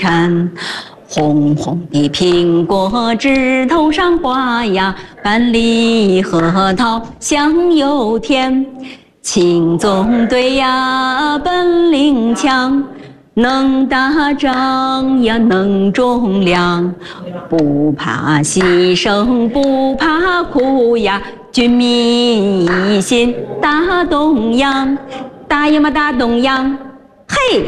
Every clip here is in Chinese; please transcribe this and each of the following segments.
山，红红的苹果枝头上挂呀，半粒核桃香又甜。青纵队呀，本领强，能打仗呀，能种粮，不怕牺牲，不怕苦呀，军民一心打东洋，打呀嘛打东洋，嘿！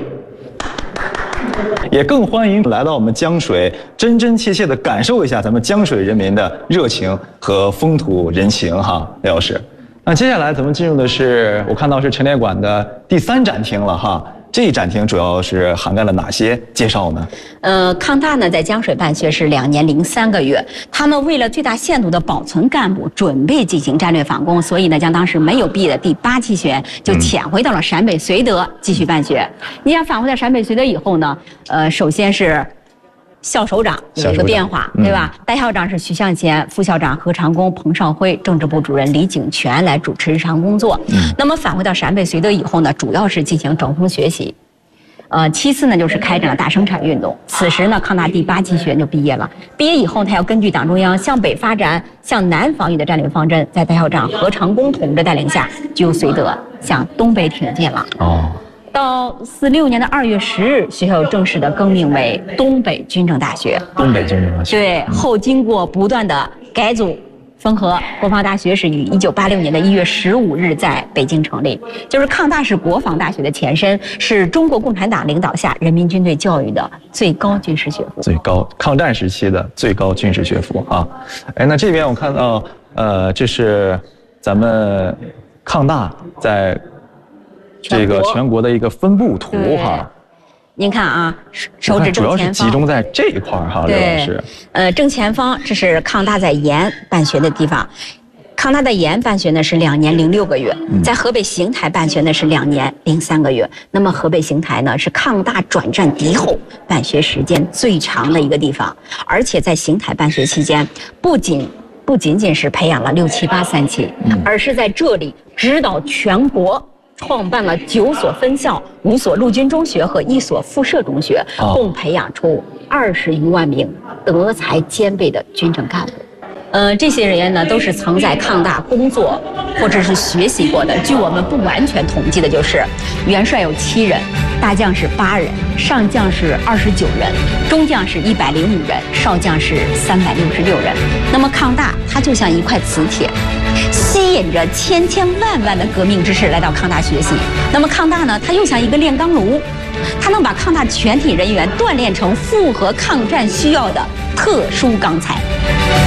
也更欢迎来到我们江水，真真切切的感受一下咱们江水人民的热情和风土人情哈，雷老师。那接下来咱们进入的是，我看到是陈列馆的第3展厅了哈。这一展厅主要是涵盖了哪些介绍呢？ 抗大呢在江水办学是2年零3个月，他们为了最大限度的保存干部，准备进行战略反攻，所以呢将当时没有毕业的第8期学员就遣回到了陕北绥德继续办学。你想返回到陕北绥德以后呢，首先是校首长有一个变化，对吧？代校长是徐向前，副校长何长工、彭绍辉，政治部主任李景全来主持日常工作。那么返回到陕北绥德以后呢，主要是进行整风学习。其次呢，就是开展了大生产运动。此时呢，抗大第8期学员就毕业了。毕业以后，他要根据党中央向北发展、向南防御的战略方针，在代校长何长工同志带领下，就由绥德向东北挺进了。到46年的2月10日，学校正式的更名为东北军政大学。 东北军政大学。 对，后经过不断的改组分合，国防大学是于1986年的1月15日在北京成立。就是抗大是国防大学的前身，是中国共产党领导下人民军队教育的最高军事学府。最高抗战时期的最高军事学府啊！哎，那这边我看到，这是咱们抗大在这个全国的一个分布图哈。 您看啊，手指正前方， 主要是集中在这一块哈，刘老师。 正前方这是抗大在延办学的地方。抗大在延办学呢是2年零6个月，在河北邢台办学呢是2年零3个月。那么河北邢台呢是抗大转战敌后办学时间最长的一个地方，而且在邢台办学期间，不仅仅是培养了6、7、8、3期，而是在这里指导全国。创办了9所分校、5所陆军中学和1所附设中学，共培养出20余万名德才兼备的军政干部。这些人员呢，都是曾在抗大工作或者是学习过的。据我们不完全统计的，就是元帅有7人，大将是8人，上将是29人，中将是105人，少将是366人。那么抗大它就像一块磁铁，吸引着千千万万的革命之士来到抗大学习。那么抗大呢，它又像一个炼钢炉，它能把抗大全体人员锻炼成符合抗战需要的特殊钢材。